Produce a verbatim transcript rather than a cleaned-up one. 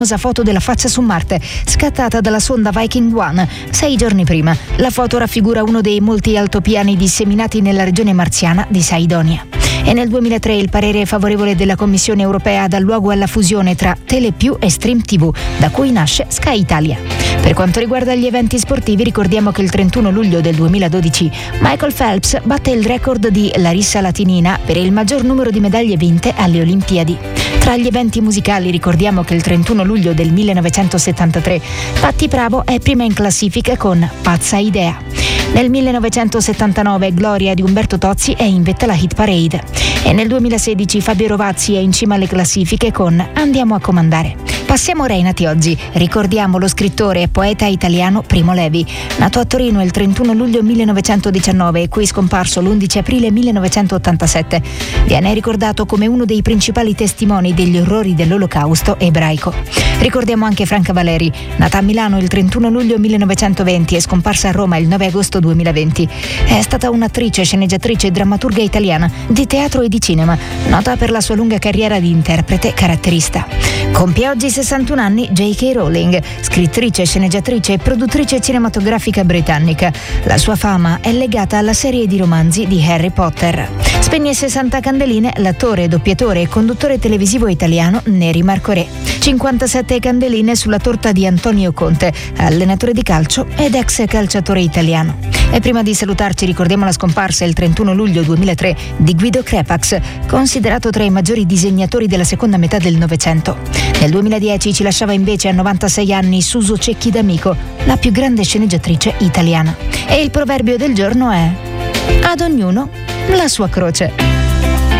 foto della faccia su Marte, scattata dalla sonda Viking uno sei giorni prima. La foto raffigura uno dei molti altopiani disseminati nella regione marziana di Saidonia. E nel duemilatré il parere favorevole della Commissione europea dà luogo alla fusione tra Telepiù e Stream tivù, da cui nasce Sky Italia. Per quanto riguarda gli eventi sportivi, ricordiamo che il trentuno luglio del duemiladodici Michael Phelps batte il record di Larissa Latinina per il maggior numero di medaglie vinte alle Olimpiadi. Tra gli eventi musicali ricordiamo che il trentuno luglio del millenovecentosettantatré Patti Bravo è prima in classifica con Pazza Idea. Nel millenovecentosettantanove Gloria di Umberto Tozzi è in vetta alla hit parade. E nel duemilasedici Fabio Rovazzi è in cima alle classifiche con Andiamo a comandare. Passiamo ora ai nati oggi. Ricordiamo lo scrittore e poeta italiano Primo Levi, nato a Torino il trentuno luglio millenovecentodiciannove e qui scomparso l'undici aprile millenovecentottantasette. Viene ricordato come uno dei principali testimoni degli orrori dell'Olocausto ebraico. Ricordiamo anche Franca Valeri, nata a Milano il trentuno luglio millenovecentoventi e scomparsa a Roma il nove agosto duemilaventi. È stata un'attrice, sceneggiatrice e drammaturga italiana di teatro e di cinema, nota per la sua lunga carriera di interprete caratterista. Compie oggi sessantuno anni J K Rowling, scrittrice, sceneggiatrice e produttrice cinematografica britannica. La sua fama è legata alla serie di romanzi di Harry Potter. Spegne sessanta candeline l'attore, doppiatore e conduttore televisivo italiano Neri Marcorè. cinquantasette candeline sulla torta di Antonio Conte, allenatore di calcio ed ex calciatore italiano. E prima di salutarci ricordiamo la scomparsa il trentuno luglio duemilatré di Guido Crepax, considerato tra i maggiori disegnatori della seconda metà del Novecento. Nel duemiladieci ci lasciava invece a novantasei anni Suso Cecchi D'Amico, la più grande sceneggiatrice italiana. E il proverbio del giorno è: ad ognuno la sua croce.